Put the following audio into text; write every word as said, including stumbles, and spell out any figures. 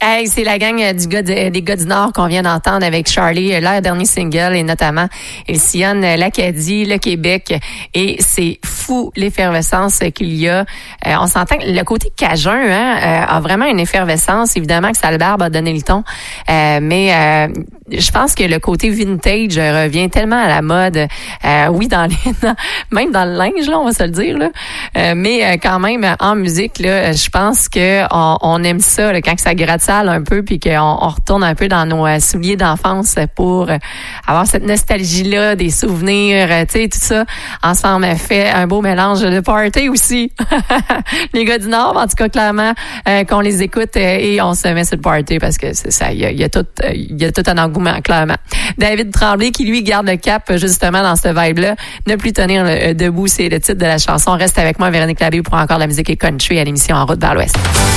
Hey, c'est la gang du gars de, des gars du Nord qu'on vient d'entendre avec Charlie, leur dernier single, et notamment, ils sillonnent l'Acadie, le Québec, et c'est fou l'effervescence qu'il y a. Euh, on s'entend que le côté cajun hein, euh, a vraiment une effervescence. Évidemment que Salbarbe a donné le ton, euh, mais euh, je pense que le côté vintage revient tellement à la mode. Euh, oui, dans les, dans, même dans le linge, là, on va se le dire, là. Euh, mais euh, quand même, en musique, là, je pense que on, on aime ça là, quand ça gratte sale un peu, puis qu'on on retourne un peu dans nos euh, souliers d'enfance pour euh, avoir cette nostalgie-là, des souvenirs, euh, tu sais, tout ça. Ensemble, fait un beau mélange de party aussi. Les gars du Nord, en tout cas, clairement, euh, qu'on les écoute euh, et on se met sur le party parce que c'est ça, il y a, y a tout, il y a tout un engouement, clairement. David Tremblay, qui lui garde le cap justement dans ce vibe-là, ne plus tenir le, euh, debout, c'est le titre de la chanson. Reste avec moi, Véronique Labbé, pour encore de la musique et country à l'émission En route vers l'Ouest.